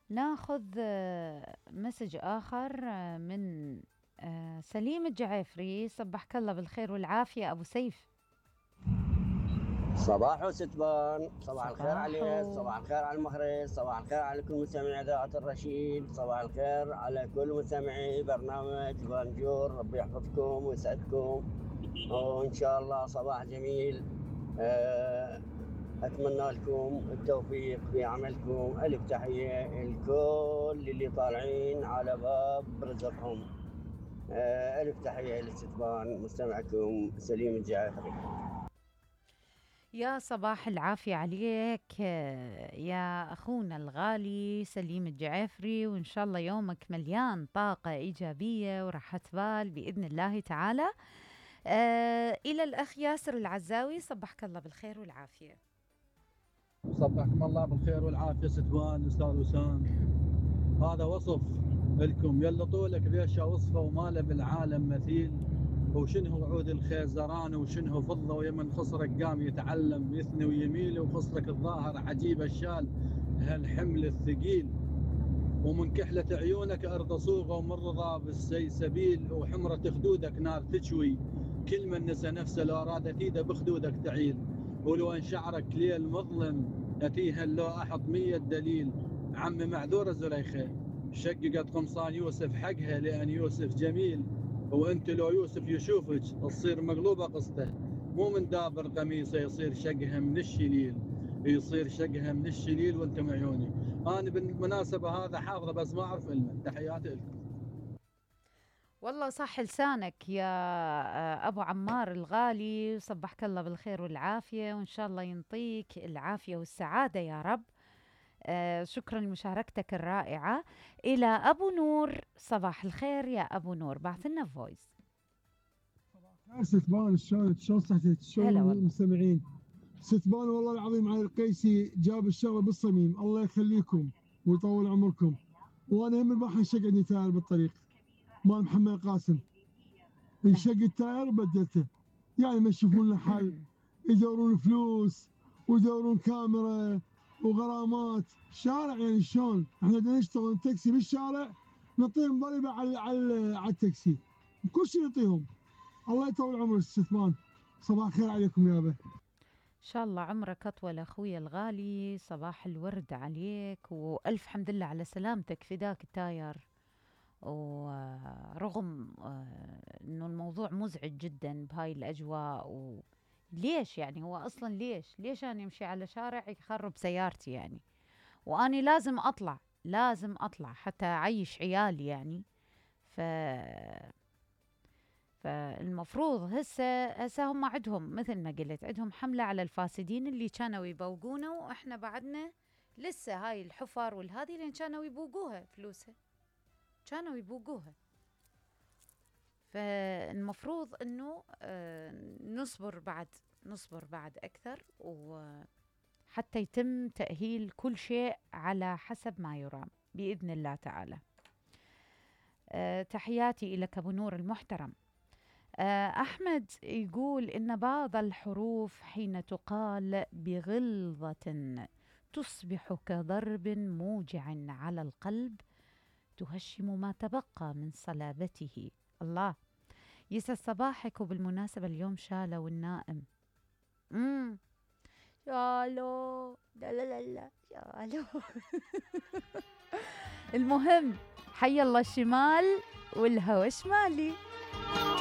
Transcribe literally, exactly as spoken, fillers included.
ناخذ آه، مسج آخر آه، من آه، سليم الجعيفري. صبحك الله بالخير والعافية أبو سيف. صباح ستبان، صباح الخير عليك، صباحو. صباح الخير على المخرج، صباح الخير على كل مستمعي إذاعة الرشيد، صباح الخير على كل مستمعي برنامج بانجور. ربي يحفظكم ويسعدكم وإن شاء الله صباح جميل. آه، أتمنى لكم التوفيق في عملكم. ألف تحية الكل اللي طالعين على باب رزقهم. آه، ألف تحية للستبان، مستمعكم سليم الجعفري. يا صباح العافية عليك آه، يا أخونا الغالي سليم الجعيفري، وإن شاء الله يومك مليان طاقة إيجابية وراحة بال بإذن الله تعالى. آه إلى الأخ ياسر العزاوي، صبحك الله بالخير والعافية. صبحكم الله بالخير والعافية ستوان أستاذ وسام. هذا وصف لكم يلا طولك بيشا وصفه وما له بالعالم مثيل. وشنه وعود الخيزران وشنه فضة ويمن خصرك قام يتعلم يثني ويميل وخصرك الظاهر عجيب الشال هالحمل الثقيل. ومن كحلة عيونك أرض صوغة ومن رضا بالسيسبيل وحمرة خدودك نار تشوي. كل من نسى نفسه لو أراد إيده بخدودك تعيل. ولو أن شعرك ليل مظلم أتيها لو أحط مية دليل. عم معذورة زليخة شققت قمصان يوسف حقها لأن يوسف جميل. وأنت لو يوسف يشوفك تصير مقلوبة قصته. مو من دابر قميصه يصير شقها من الشليل. يصير شقها من الشليل وانتم عيوني. أنا بالمناسبة هذا حافظه بس ما أعرف علمه. تحياتي لكم. والله صح لسانك يا آه، أبو عمار الغالي، صبحك الله بالخير والعافية، وإن شاء الله ينطيك العافية والسعادة يا رب. آه شكرا لمشاركتك الرائعة. إلى أبو نور، صباح الخير يا أبو نور، بعث لنا فويس. خير ستبان، شلونك؟ شلون صحتك؟ شلون هلا والله. المستمعين؟ ستبان والله العظيم علي القيسي جاب الشغله بالصميم، الله يخليكم ويطول عمركم. وانا هم البارحه انشق عندي تاير بالطريق مال محمد قاسم، انشق التاير وبدلته. يعني ما يشوفون له حل، يدورون فلوس ويدورون كاميرا وغرامات شارع. يعني شلون احنا بدنا نشتغل تاكسي بالشارع نعطيهم ضريبه على على على التاكسي، كل شيء نعطيهم. الله يطول عمر الستمان. صباح الخير عليكم يابا. إن شاء الله عمرك أطول أخوي الغالي، صباح الورد عليك، وألف حمد لله على سلامتك، فداك التاير. ورغم آه، إنه الموضوع مزعج جدا بهاي الأجواء، وليش يعني هو أصلا ليش ليش أنا أمشي على شارع يخرب سيارتي يعني، وأني لازم أطلع لازم أطلع حتى أعيش عيالي يعني. ف فالمفروض هسه هسه هم عندهم مثل ما قلت عندهم حملة على الفاسدين اللي كانوا يبوقونا، وإحنا بعدنا لسه هاي الحفر والهذي لين كانوا يبوقوها فلوسها، كانوا يبوقوها. فالمفروض انه آه، نصبر بعد، نصبر بعد اكثر، وحتى يتم تأهيل كل شيء على حسب ما يرام بإذن الله تعالى. آه، تحياتي لك أبو نور المحترم. آه، أحمد يقول إن بعض الحروف حين تقال بغلظة تصبح كضرب موجع على القلب، تهشم ما تبقى من صلابته. الله يسعد صباحك. وبالمناسبة اليوم شالوا النائم. امم شالوا، لا لا لا لا شالوا. المهم، حي الله الشمال والهوى شمالي.